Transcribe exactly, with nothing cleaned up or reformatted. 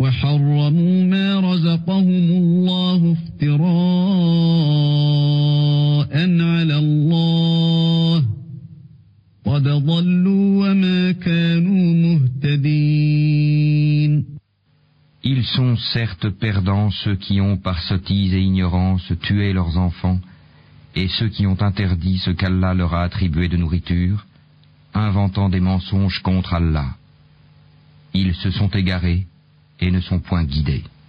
وحرموا ما رزقهم الله افتراء على الله قد ضلوا وما كانوا مهتدين. Ils sont certes perdants ceux qui ont par sottise et ignorance tué leurs enfants et ceux qui ont interdit ce qu'Allah leur a attribué de nourriture, inventant des mensonges contre Allah. Ils se sont égarés et ne sont point guidés.